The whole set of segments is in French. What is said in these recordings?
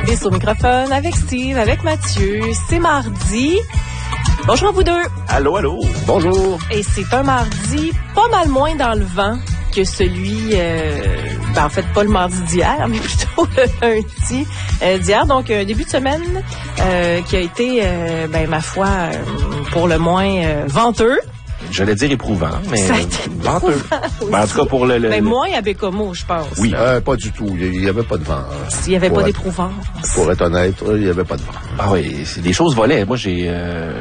Davis au microphone avec Steve, avec Mathieu. C'est mardi. Bonjour à vous deux. Allô, allô. Bonjour. Et c'est un mardi pas mal moins dans le vent que celui, en fait pas le mardi d'hier, mais plutôt le lundi d'hier. Donc un début de semaine qui a été, ma foi, pour le moins venteux. J'allais dire éprouvant, mais ça a été venteux. En tout cas pour le mais moins à Bécomo, je pense. Oui, pas du tout. Il n'y avait pas de vent. Il n'y avait pas d'éprouvant. Pour être honnête, il n'y avait pas de vent. Ah oui, c'est des choses volaient. Moi, j'ai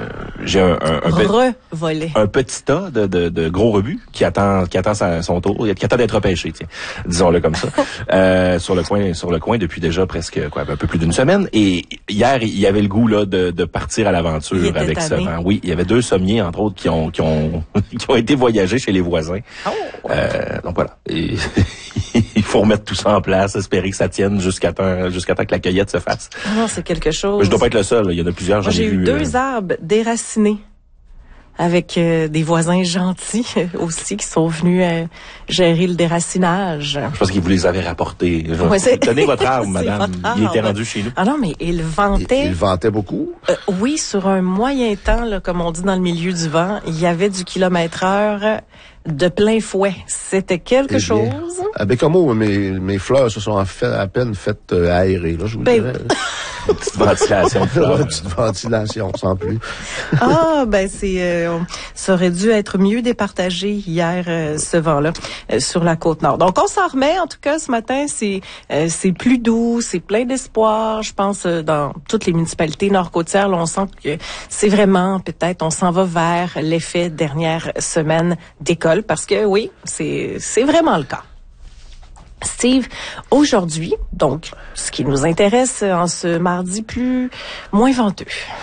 un petit tas de gros rebuts qui attend son tour, qui attend d'être repêché, tiens. Disons-le comme ça. Sur le coin depuis déjà presque un peu plus d'une semaine. Et hier, il y avait le goût là de partir à l'aventure avec ce vent. Oui, il y avait 2 sommiers entre autres qui ont été voyager chez les voisins. Oh. Donc voilà. Et il faut remettre tout ça en place, espérer que ça tienne jusqu'à temps que la cueillette se fasse. Non, c'est quelque chose. Je dois pas être le seul. Il y en a plusieurs. Moi, j'ai eu 2 arbres déracinés avec des voisins gentils aussi qui sont venus gérer le déracinage. Je pense qu'ils vous les avaient rapportés. Tenez votre arbre, madame. Il était rendu chez nous. Ah non, mais il ventait. Il ventait beaucoup? Oui, sur un moyen temps, là, comme on dit dans le milieu du vent, il y avait du kilomètre-heure de plein fouet. C'était quelque chose. À Bécomo, mes fleurs se sont à peine faites aérer, là, je vous dirais. Une petite ventilation. Une petite ventilation, sans plus. Ça aurait dû être mieux départagé hier, ce vent-là, sur la Côte-Nord. Donc, on s'en remet. En tout cas, ce matin, c'est plus doux, c'est plein d'espoir. Je pense, dans toutes les municipalités nord-côtières, là, on sent que c'est vraiment, peut-être, on s'en va vers l'effet dernière semaine d'école, parce que, oui, c'est vraiment le cas. Steve, aujourd'hui, donc, ce qui nous intéresse en ce mardi moins venteux.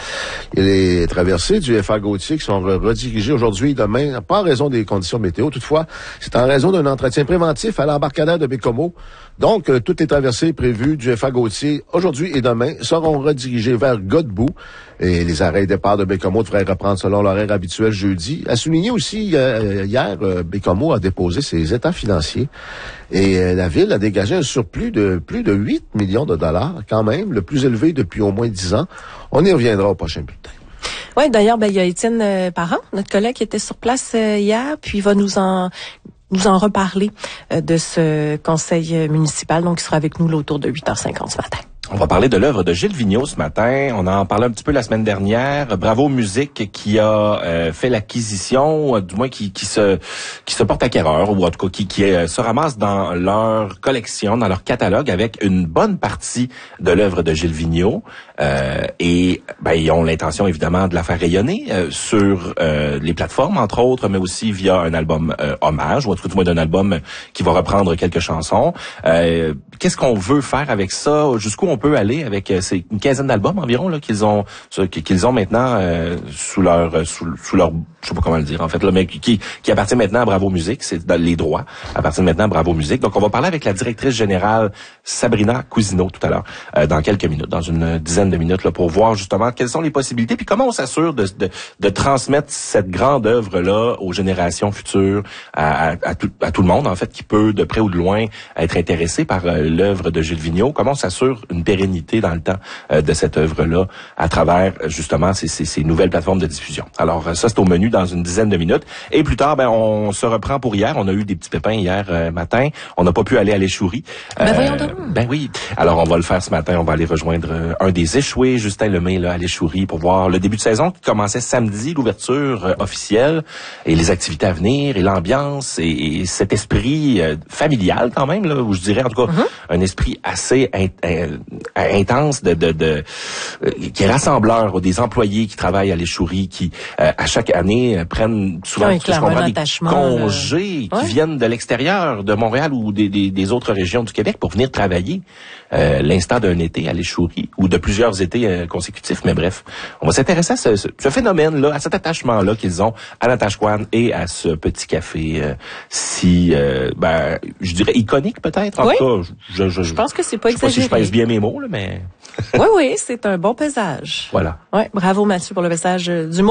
Les traversées du FA Gautier qui sont redirigées aujourd'hui et demain, pas en raison des conditions météo. Toutefois, c'est en raison d'un entretien préventif à l'embarcadère de Bécomo. Donc, toutes les traversées prévues du FA Gautier aujourd'hui et demain seront redirigées vers Godbout. Et les arrêts et départs de Bécomo devraient reprendre selon l'horaire habituel jeudi. À souligner aussi, hier, Bécomo a déposé ses états financiers. Et la ville a dégagé un surplus de plus de 8 millions de dollars, quand même, le plus élevé depuis au moins 10 ans. On y reviendra au prochain bulletin. Oui, d'ailleurs, il y a Étienne Parent, notre collègue qui était sur place hier, puis il va nous en reparler de ce conseil municipal, donc il sera avec nous là, autour de 8h50 ce matin. On va parler de l'œuvre de Gilles Vigneault ce matin. On en parlait un petit peu la semaine dernière. Bravo Musique qui a fait l'acquisition, du moins qui se porte acquéreur, ou en tout cas qui se ramasse dans leur collection, dans leur catalogue avec une bonne partie de l'œuvre de Gilles Vigneault. Ils ont l'intention évidemment de la faire rayonner sur les plateformes entre autres, mais aussi via un album hommage, ou en tout cas du moins d'un album qui va reprendre quelques chansons. Qu'est-ce qu'on veut faire avec ça? Jusqu'où on peut aller avec c'est une quinzaine d'albums environ là qu'ils ont maintenant sous leur je sais pas comment le dire en fait là, mais qui appartient maintenant à Bravo Musique, c'est dans les droits appartiennent maintenant à Bravo Musique. Donc on va parler avec la directrice générale Sabrina Cousineau tout à l'heure dans quelques minutes, dans une dizaine de minutes là, pour voir justement quelles sont les possibilités puis comment on s'assure de transmettre cette grande œuvre là aux générations futures, à tout le monde en fait qui peut de près ou de loin être intéressé par l'œuvre de Gilles Vigneault. Comment on s'assure une pérennité dans le temps de cette œuvre-là à travers justement ces nouvelles plateformes de diffusion. Alors ça c'est au menu dans une dizaine de minutes. Et plus tard, on se reprend pour hier. On a eu des petits pépins hier matin. On n'a pas pu aller à l'Échourie. Voyons donc. Oui. Alors on va le faire ce matin. On va aller rejoindre un des échoués, Justin Lemay, là, à l'Échourie pour voir le début de saison qui commençait samedi, l'ouverture officielle et les activités à venir et l'ambiance et cet esprit familial quand même là, où je dirais en tout cas un esprit assez intense qui est rassembleur des employés qui travaillent à l'Échourie qui à chaque année prennent souvent des congés qui viennent de l'extérieur de Montréal ou des autres régions du Québec pour venir travailler l'instant d'un été à l'Échourie ou de plusieurs étés consécutifs. Mais bref, on va s'intéresser à ce phénomène-là, à cet attachement-là qu'ils ont à Natashquan et à ce petit café je dirais iconique peut-être. En tout cas, je pense que c'est pas exagéré. Je sais pas si je pèse bien mes mots, là, mais... Oui, c'est un bon pesage. Voilà. Ouais, bravo Mathieu pour le message du mot.